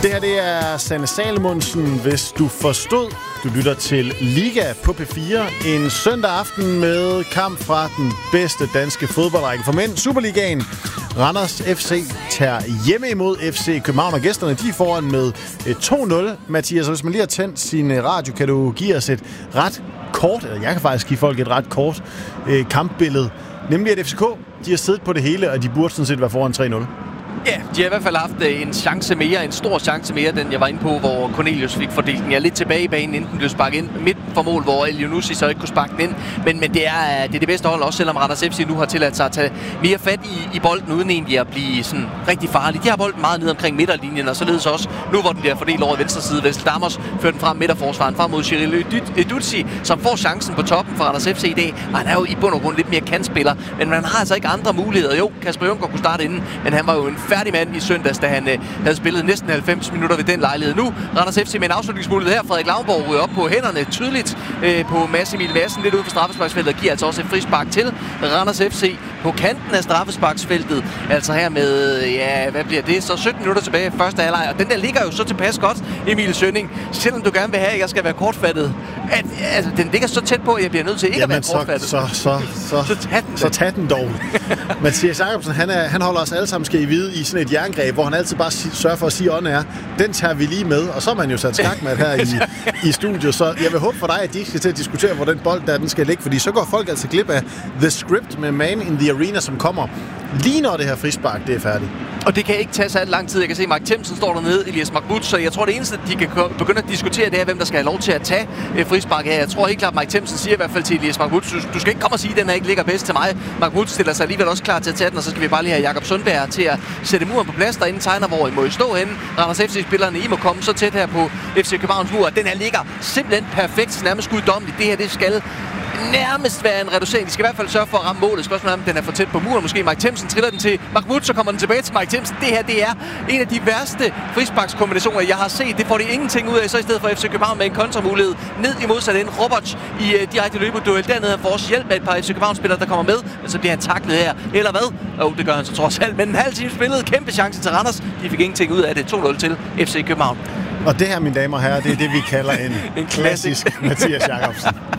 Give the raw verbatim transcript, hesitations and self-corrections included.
Det her det er Sanne Salomonsen, hvis du forstod. Du lytter til Liga på P fire. En søndag aften med kamp fra den bedste danske fodboldrække for mænd. Superligaen. Randers F C tager hjemme imod F C København, og gæsterne de er foran med to nul. Mathias, hvis man lige har tændt sin radio, kan du give os et ret kort, eller jeg kan faktisk give folk et ret kort øh, kampbillede. Nemlig at F C K, de har siddet på det hele, og de burde sådan set være foran tre nul. Ja, de har i hvert fald haft en chance mere, en stor chance mere, den jeg var inde på, hvor Cornelius fik fordelt den. Jeg er lidt tilbage i banen, inden den blev sparket ind midt for mål, hvor Elyounoussi så ikke kunne sparke den ind. Men, men det, er, det er det bedste hold, også selvom Randers F C nu har tilladt sig at tage mere fat i, i bolden, uden egentlig at blive sådan rigtig farlig. De har bolden meget ned omkring midterlinjen, og således også nu, hvor den bliver fordelt over i venstre side. Vestel Damos fører den frem midterforsvaren frem mod Cyril Edutsi, som får chancen på toppen for Randers F C i dag. Og han er jo i bund og grund lidt mere kantspiller, men man har altså ikke andre muligheder. Jo, Kasper Junker kunne starte inden, men han var jo en færdig mand i søndags, da han øh, havde spillet næsten halvfems minutter ved den lejlighed. Nu Randers F C med en afslutningsmulighed her. Frederik Lauenborg ryger op på hænderne tydeligt øh, på Mads Emil Madsen lidt ude for straffesparksfeltet, og giver altså også et frispark til Randers F C på kanten af straffesparksfeltet. Altså her med, ja, hvad bliver det? Så sytten minutter tilbage i første halvleg, og den der ligger jo så tilpas godt, Emil Sønning. Selvom du gerne vil have, at jeg skal være kortfattet, at, altså, den ligger så tæt på, at jeg bliver nødt til ikke Jamen, at være kortfattet. Så, så, så, så, så, tag den, så tag den dog. Mathias Jacobsen, han, er, han holder os alle sammen skal i vide i sådan et jerngreb, hvor han altid bare si- sørger for at sige, ånden er, den tager vi lige med, og så er man jo sat skakmat her i, i studiet. Så jeg vil håbe for dig, at de ikke skal til at diskutere, hvor den bold der den skal ligge, fordi så går folk altså glip af The Script med Man in the Arena, som kommer lige når det her frispark, det er færdigt. Og det kan ikke tage så lang tid. Jeg kan se, at Mark Themsen står dernede, Elias Mahmoud, så jeg tror, det eneste, de kan begynde at diskutere, det er, hvem der skal have lov til at tage øh, frispark her. Jeg tror helt klart, at Mark Themsen siger i hvert fald til Elias Mahmoud, du, du skal ikke komme og sige, at den her ikke ligger bedst til mig. Mahmoud stiller sig alligevel også klar til at tage den, og så skal vi bare lige have Jakob Sundberg til at sætte muren på plads derinde, tegner, hvor I må I stå henne. Randers F C-spillerne, I må komme så tæt her på F C Københavns mur. Den her ligger simpelthen perfekt, nærmest guddommeligt. Det her, det skal nærmest være en reducering. De skal i hvert fald sørge for at ramme målet. Spørgsmålet er, om den er for tæt på muren. Måske Mike Themsen triller den til Mahmoud, så kommer den tilbage til Mike Themsen. Det her, det er en af de værste frisparkskombinationer, jeg har set. Det får de ingenting ud af. Så i stedet for F C København med en kontramulighed ned i modsat ende. Roberts i uh, direkte løbeduel. Dernede får også hjælp af et par F C København-spillere, der kommer med. Men så bliver han taklet her. Eller hvad? Jo, oh, det gør han så trods alt. Men en halv time spillet. Kæmpe chance til Randers. De fik ingenting ud af det. to nul til F C København. Og det her, mine damer og herrer, det er det, vi kalder en, en klassisk Mathias Jacobsen.